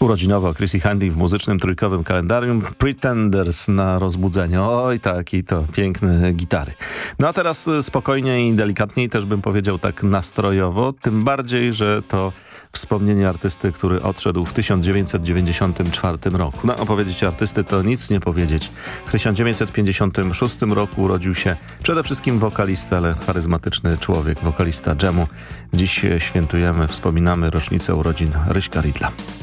Urodzinowo Chrissie Hynde w muzycznym trójkowym kalendarium. Pretenders na rozbudzenie. Oj tak, i to piękne gitary. No a teraz spokojniej i delikatniej, też bym powiedział tak nastrojowo. Tym bardziej, że to wspomnienie artysty, który odszedł w 1994 roku. No, opowiedzieć artysty to nic nie powiedzieć. W 1956 roku urodził się przede wszystkim wokalista, ale charyzmatyczny człowiek, wokalista dżemu. Dziś świętujemy, wspominamy rocznicę urodzin Ryśka Ridla.